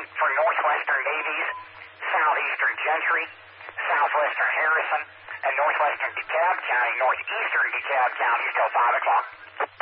for northwestern Davies, southeastern Gentry, southwestern Harrison, and northwestern DeKalb County, northeastern DeKalb County till 5 o'clock.